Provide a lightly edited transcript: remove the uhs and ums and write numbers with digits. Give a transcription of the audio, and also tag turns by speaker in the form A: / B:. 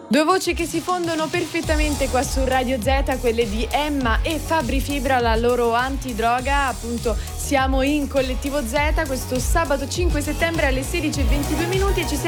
A: Due voci che si fondono perfettamente qua su Radio Z, quelle di Emma e Fabri Fibra, la loro antidroga. Appunto siamo in Collettivo Z questo sabato 5 settembre alle 16:22 e ci